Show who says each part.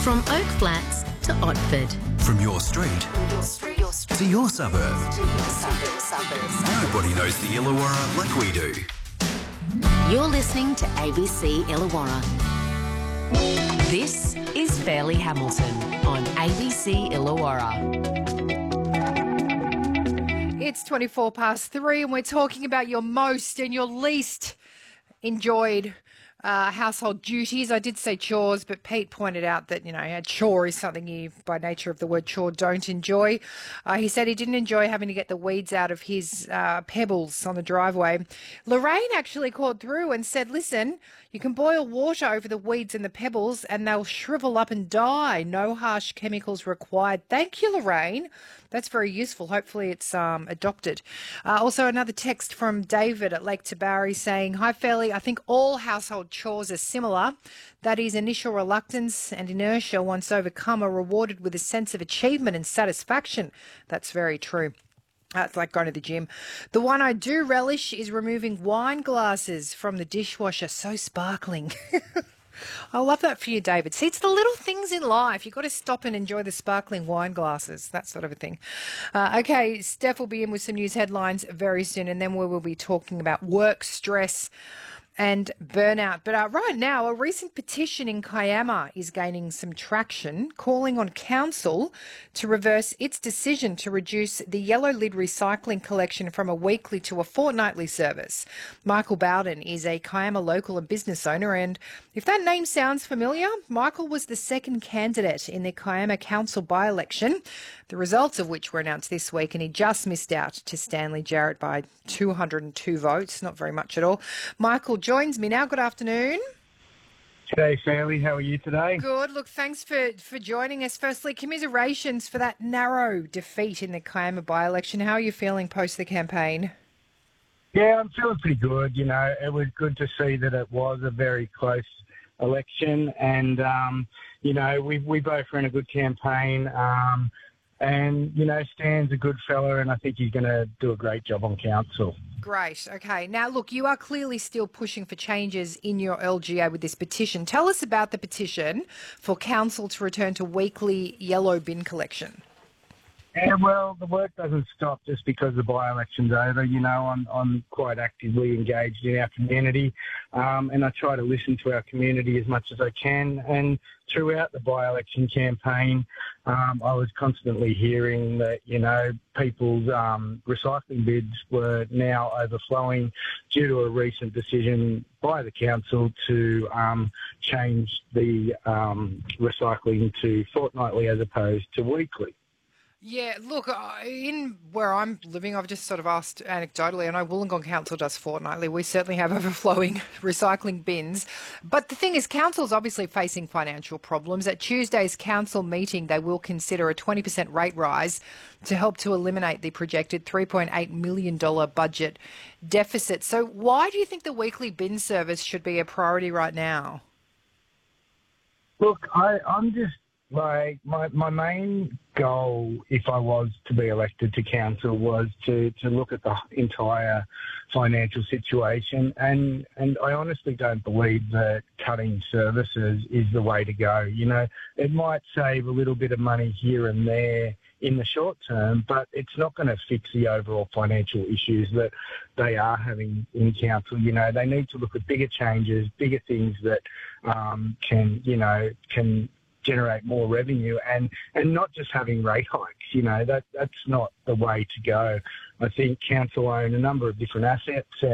Speaker 1: From Oak Flats to Otford.
Speaker 2: From your street to your suburb. Nobody knows the Illawarra like we do.
Speaker 1: You're listening to ABC Illawarra. This is Fairleigh Hamilton on ABC Illawarra.
Speaker 3: It's 3:24 and we're talking about your most and your least enjoyed household duties. I did say chores, but Pete pointed out that, a chore is something you, by nature of the word chore, don't enjoy. He said he didn't enjoy having to get the weeds out of his pebbles on the driveway. Lorraine actually called through and said, listen, you can boil water over the weeds and the pebbles and they'll shrivel up and die. No harsh chemicals required. Thank you, Lorraine. That's very useful. Hopefully it's adopted. Also, another text from David at Lake Tabari saying, hi, Fairleigh, I think all household chores are similar. That is, initial reluctance and inertia, once overcome, are rewarded with a sense of achievement and satisfaction. That's very true. It's like going to the gym. The one I do relish is removing wine glasses from the dishwasher. So sparkling. I love that for you, David. See, it's the little things in life. You've got to stop and enjoy the sparkling wine glasses, that sort of a thing. Okay, Steph will be in with some news headlines very soon, and then we will be talking about work stress and burnout. But right now, a recent petition in Kiama is gaining some traction, calling on council to reverse its decision to reduce the yellow lid recycling collection from a weekly to a fortnightly service. Michael Bowden is a Kiama local and business owner, and if that name sounds familiar, Michael was the second candidate in the Kiama Council by-election, the results of which were announced this week, and he just missed out to Stanley Jarrett by 202 votes, not very much at all. Michael joins me now. Good afternoon.
Speaker 4: G'day, Fairleigh. How are you today?
Speaker 3: Good. Look, thanks for joining us. Firstly, commiserations for that narrow defeat in the Kiama by-election. How are you feeling post the campaign?
Speaker 4: Yeah, I'm feeling pretty good. It was good to see that it was a very close election, and we both ran a good campaign. And Stan's a good fella, and I think he's going to do a great job on council.
Speaker 3: Great. Okay. Now, look, you are clearly still pushing for changes in your LGA with this petition. Tell us about the petition for council to return to weekly yellow bin collection.
Speaker 4: Yeah, well, the work doesn't stop just because the by-election's over. I'm quite actively engaged in our community, and I try to listen to our community as much as I can. And throughout the by-election campaign, I was constantly hearing that, people's recycling bids were now overflowing due to a recent decision by the council to change the recycling to fortnightly as opposed to weekly.
Speaker 3: Yeah, look, in where I'm living, I've just sort of asked anecdotally, I know Wollongong Council does fortnightly. We certainly have overflowing recycling bins. But the thing is, council's obviously facing financial problems. At Tuesday's council meeting, they will consider a 20% rate rise to help to eliminate the projected $3.8 million budget deficit. So why do you think the weekly bin service should be a priority right now?
Speaker 4: Look, I'm just my main goal, if I was to be elected to council, was to look at the entire financial situation, and I honestly don't believe that cutting services is the way to go. It might save a little bit of money here and there in the short term, but it's not going to fix the overall financial issues that they are having in council. They need to look at bigger changes, bigger things that can generate more revenue, and not just having rate hikes. That's not the way to go. I think council own a number of different assets,